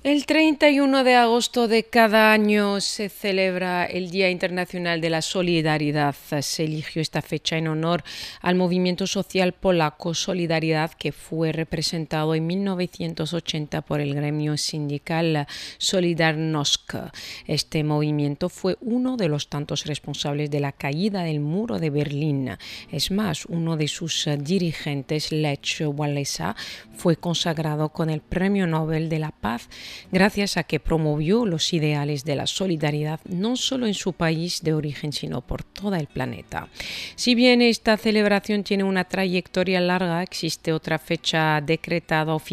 El 31 de agosto de cada año se celebra el Día Internacional de la Solidaridad. Se eligió esta fecha en honor al movimiento social polaco Solidaridad, que fue representado en 1980 por el gremio sindical Solidarność. Este movimiento fue uno de los tantos responsables de la caída del muro de Berlín. Es más, uno de sus dirigentes, Lech Wałęsa, fue consagrado con el Premio Nobel de la Paz gracias a que promovió los ideales de la solidaridad no solo en su país de origen, sino por todo el planeta. Si bien esta celebración tiene una trayectoria larga, existe otra fecha decretada oficialmente